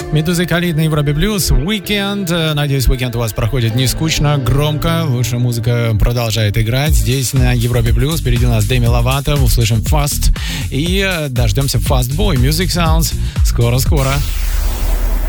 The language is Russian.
Медуза и Khalid на Европе Плюс. Уикенд. Надеюсь, уикенд у вас проходит не скучно, громко. Лучшая музыка продолжает играть. Здесь на Европе Плюс. Впереди у нас Дэми Ловато. Услышим Fast. И дождемся Fast Boy. Music Sounds. Скоро-скоро.